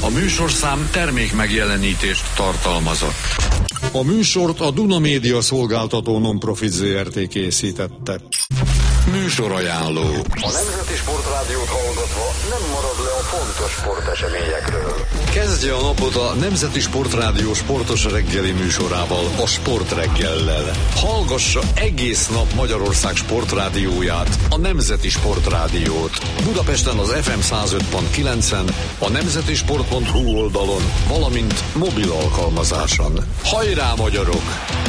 A műsorszám termék megjelenítést tartalmazott. A műsort a Duna Média szolgáltató non-profit ZRT készítette. Műsorajánló. A Nemzeti Sportrádiót hallgatva nem marad le a fontos sporteseményekről. Kezdje a napot a Nemzeti Sportrádió sportos reggeli műsorával, a Sportreggellel. Hallgassa egész nap Magyarország sportrádióját, a Nemzeti Sportrádiót. Budapesten az FM 105.9-en, a nemzetisport.hu oldalon, valamint mobil alkalmazáson. Hajrá, magyarok!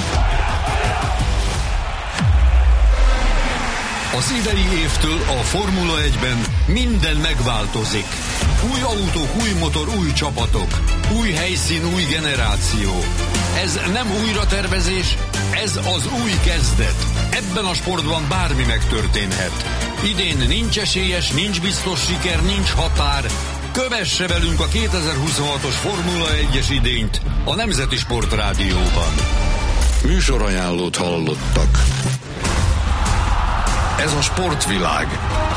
Az idei évtől a Formula 1-ben minden megváltozik. Új autók, új motor, új csapatok. Új helyszín, új generáció. Ez nem újratervezés, ez az új kezdet. Ebben a sportban bármi megtörténhet. Idén nincs esélyes, nincs biztos siker, nincs határ. Kövesse velünk a 2026-os Formula 1-es idényt a Nemzeti Sportrádióban. Műsorajánlót hallottak. Ez a sportvilág.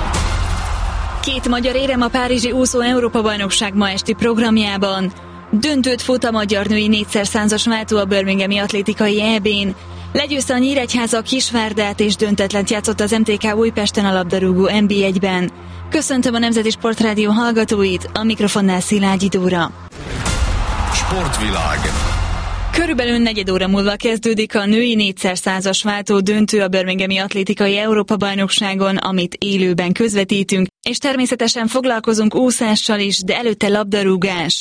Két magyar érem a párizsi úszó Európa-bajnokság ma esti programjában. Döntőt fut a magyar női 4x100-as váltó a Birminghami atlétikai EB-n. Legyőzte a Nyíregyháza a Kisvárdát és döntetlent játszott az MTK Újpesten a labdarúgó NB1-ben. Köszöntöm a Nemzeti Sportrádió hallgatóit, a mikrofonnál Szilágyi Dóra. Sportvilág. Körülbelül negyed óra múlva kezdődik a női 4x100-as váltó döntő a Birminghami atlétikai Európa-bajnokságon, amit élőben közvetítünk, és természetesen foglalkozunk úszással is, de előtte labdarúgás.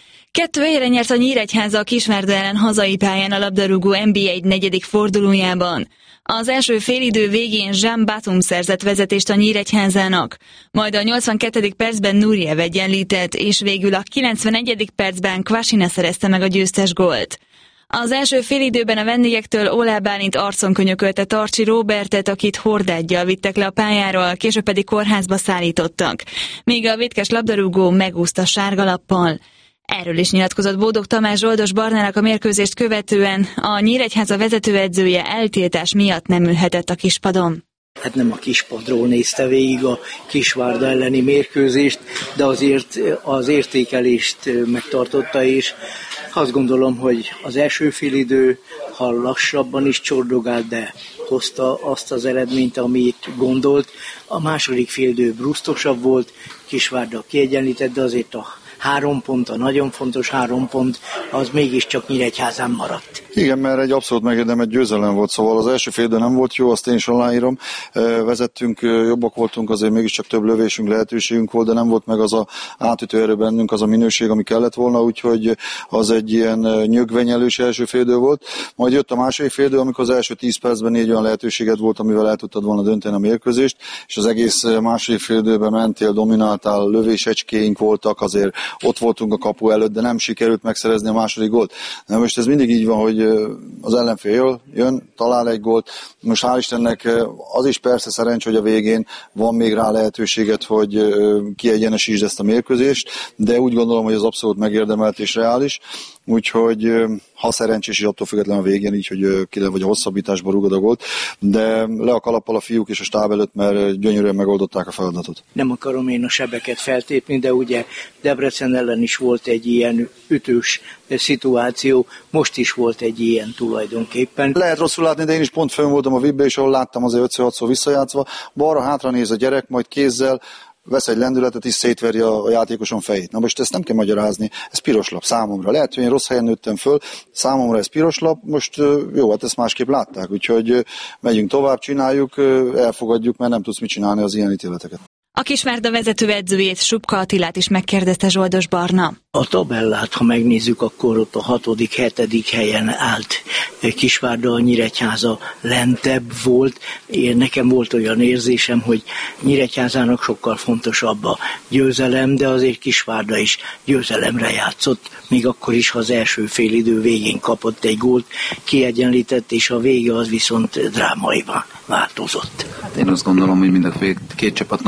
2 helyre nyert a Nyíregyháza a Kisvárda ellen hazai pályán a labdarúgó NB1 negyedik fordulójában. Az első félidő végén Jean Batum szerzett vezetést a Nyíregyházának, majd a 82. percben Nurjev egyenlített, és végül a 91. percben Kvasina szerezte meg a győztes gólt. Az első félidőben a vendégektől Oláh Bálint arcon könyökölte Tarcsi Róbertet, akit hordádgyal vittek le a pályáról, később pedig kórházba szállítottak, míg a vétkes labdarúgó megúszta sárgalappal. Erről is nyilatkozott Bódog Tamás Zsoldos Barnának a mérkőzést követően, a Nyíregyháza vezetőedzője eltiltás miatt nem ülhetett a kispadon. Hát nem a kispadról nézte végig a Kisvárda elleni mérkőzést, de azért az értékelést megtartotta, és azt gondolom, hogy az első félidő, ha lassabban is csordogált, de hozta azt az eredményt, amit gondolt. A második félidő brusztosabb volt, Kisvárda kiegyenlített, de azért a 3 pont, a nagyon fontos 3 pont, az mégiscsak Nyíregyházán maradt. Igen, mert egy abszolút megérdemelt győzelem volt, szóval az első félidő nem volt jó, azt én is aláírom. Vezettünk, jobbak voltunk, azért mégiscsak több lövésünk, lehetőségünk volt, de nem volt meg az a átütő erő bennünk, az a minőség, ami kellett volna, úgyhogy az egy ilyen nyögvenyelős első félidő volt. Majd jött a második félidő, amikor az első 10 percben 4 olyan lehetőséged volt, amivel el tudtad volna dönteni a mérkőzést, és az egész második félidőben mentél, domináltál, lövésecskéink voltak, azért ott voltunk a kapu előtt, de nem sikerült megszerezni a második gólt. Na most ez mindig így van, hogy az ellenfél jön, talál egy gólt. Most hál' Istennek az is persze szerencs, hogy a végén van még rá lehetőséget, hogy kiegyenesítsd ezt a mérkőzést, de úgy gondolom, hogy az abszolút megérdemelt és reális. Úgyhogy ha szerencsés is attól függetlenül a végén, így, hogy vagy a hosszabbításba rúgod a gólt, de le a kalappal a fiúk és a stáb előtt, mert gyönyörűen megoldották a feladatot. Nem akarom én a sebeket feltépni, de ugye Debrecen ellen is volt egy ilyen ütős szituáció, most is volt egy ilyen tulajdonképpen. Lehet rosszul látni, de én is pont fönn voltam a VIP-be, és ahol láttam azért 5-6-szor visszajátszva, balra-hátra néz a gyerek, majd kézzel vesz egy lendületet, és szétveri a játékoson fejét. Na most ezt nem kell magyarázni, ez piros lap számomra. Lehet, hogy én rossz helyen nőttem föl, számomra ez piros lap, most jó, hát ezt másképp látták, úgyhogy megyünk tovább, csináljuk, elfogadjuk, mert nem tudsz mit csinálni az ilyen ítéleteket. A Kisvárda vezetőedzőjét, Subka Attilát is megkérdezte Zsoldos Barna. A tabellát, ha megnézzük, akkor ott a 6., 7. helyen állt Kisvárda, a Nyíregyháza lentebb volt. Nekem volt olyan érzésem, hogy Nyíregyházának sokkal fontosabb a győzelem, de azért Kisvárda is győzelemre játszott, még akkor is, ha az első félidő végén kapott egy gólt, kiegyenlített, és a vége az viszont drámaiban változott. Én azt gondolom, hogy mind a két csapatnak fontos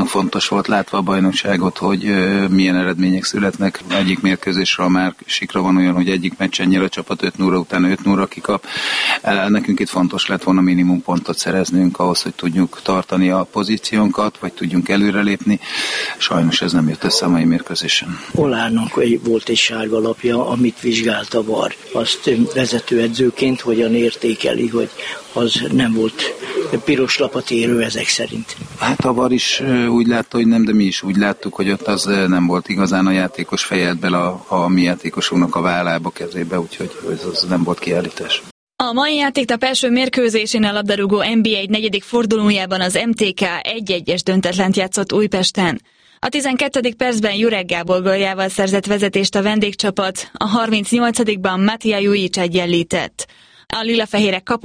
fontos volt látva a bajnokságot, hogy milyen eredmények születnek. Egyik mérkőzésről már sikra van olyan, hogy egyik meccsen nyer a csapat 5-0, utána 5-0 kikap. Nekünk itt fontos lett volna minimum pontot szereznünk ahhoz, hogy tudjuk tartani a pozíciónkat, vagy tudjunk előrelépni. Sajnos ez nem jött össze a mai mérkőzésen. Olának volt egy sárga lapja, amit vizsgált a VAR. Azt vezetőedzőként hogyan értékeli, hogy az nem volt piros lapot érő ezek szerint? Hát a VAR is úgy látta, hogy nem, de mi is úgy láttuk, hogy ott az nem volt igazán a játékos fejelt bele a mi játékosunknak a vállába, kezébe, úgyhogy az nem volt kiállítás. A mai játéktap első mérkőzésén a labdarúgó NB1 negyedik fordulójában az MTK 1-1-es döntetlent játszott Újpesten. A 12. percben Jurek Gábor góljával szerzett vezetést a vendégcsapat, a 38-ban Matija Jujic egyenlített. A lilafehérek